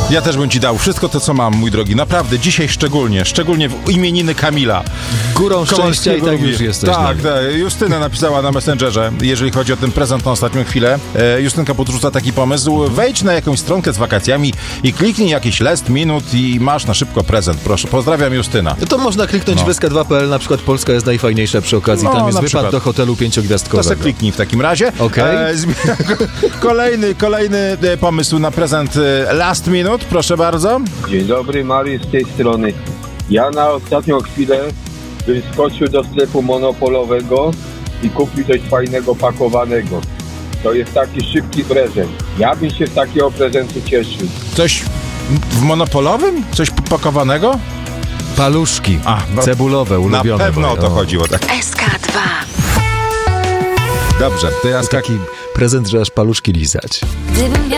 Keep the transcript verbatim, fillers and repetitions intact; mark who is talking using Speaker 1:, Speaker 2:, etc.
Speaker 1: Ja też bym ci dał wszystko to, co mam, mój drogi. Naprawdę, dzisiaj szczególnie. Szczególnie w imieniny Kamila.
Speaker 2: Górą szczęścia i tak już jesteś.
Speaker 1: Tak, tak. Justyna napisała na Messengerze, jeżeli chodzi o ten prezent na ostatnią chwilę. E, Justynka podrzuca taki pomysł. Wejdź na jakąś stronkę z wakacjami i kliknij jakiś last minut i masz na szybko prezent. Proszę, pozdrawiam, Justyna.
Speaker 2: No to można kliknąć
Speaker 1: No.
Speaker 2: w S K dwa kropka P L, na przykład Polska jest najfajniejsza przy okazji.
Speaker 1: No,
Speaker 2: Tam jest
Speaker 1: na
Speaker 2: wypad
Speaker 1: przykład.
Speaker 2: do hotelu pięciogwiazdkowego.
Speaker 1: To se kliknij w takim razie.
Speaker 2: Okej.
Speaker 1: E, zbi- kolejny, kolejny e, pomysł na prezent e, last minute, proszę bardzo.
Speaker 3: Dzień dobry, Mariusz z tej strony. Ja na ostatnią chwilę bym skoczył do sklepu monopolowego i kupił coś fajnego, pakowanego. To jest taki szybki prezent. Ja bym się z takiego prezentu cieszył.
Speaker 1: Coś w monopolowym? Coś pakowanego?
Speaker 2: Paluszki.
Speaker 1: A, no,
Speaker 2: cebulowe, ulubione.
Speaker 1: Na pewno o to
Speaker 2: moje.
Speaker 1: chodziło. Tak.
Speaker 4: S K dwa.
Speaker 1: Dobrze, to ja
Speaker 2: Taki prezent, że aż paluszki lizać.
Speaker 4: Gdybym